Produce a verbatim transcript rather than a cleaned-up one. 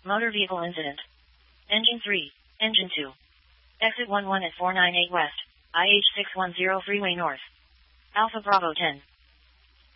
Motor vehicle incident. Engine three. Engine two. Exit one one at four nine eight West. I H six one zero Freeway North. Alpha Bravo ten.